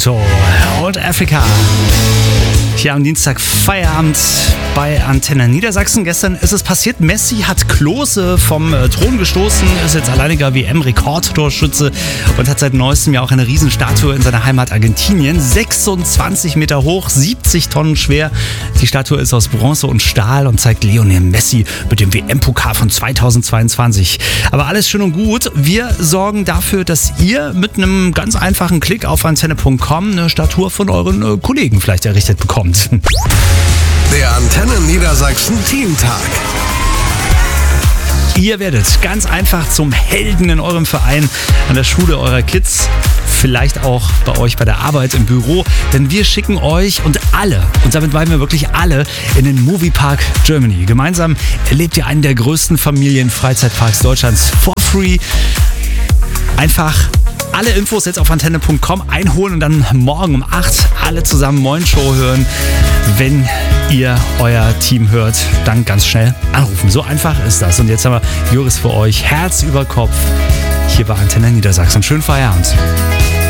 Auto und Africa. Hier am Dienstag Feierabend bei Antenne Niedersachsen. Gestern ist es passiert, Messi hat Klose vom Thron gestoßen, ist jetzt alleiniger WM-Rekordtorschütze und hat seit neuestem ja auch eine Riesenstatue in seiner Heimat Argentinien. 26 Meter hoch, 70 Tonnen schwer. Die Statue ist aus Bronze und Stahl und zeigt Lionel Messi mit dem WM-Pokal von 2022. Aber alles schön und gut. Wir sorgen dafür, dass ihr mit einem ganz einfachen Klick auf antenne.com eine Statue von euren Kollegen vielleicht errichtet bekommt. Der Antenne Niedersachsen Teamtag. Ihr werdet ganz einfach zum Helden in eurem Verein, an der Schule eurer Kids, vielleicht auch bei euch bei der Arbeit im Büro, denn wir schicken euch und damit meinen wir wirklich alle, in den Moviepark Germany. Gemeinsam erlebt ihr einen der größten Familienfreizeitparks Deutschlands for free. Einfach alle Infos jetzt auf antenne.com einholen und dann morgen um 8 alle zusammen Moin Show hören. Wenn ihr euer Team hört, dann ganz schnell anrufen. So einfach ist das. Und jetzt haben wir Joris für euch. Herz über Kopf. Hier bei Antenne Niedersachsen. Schönen Feierabend.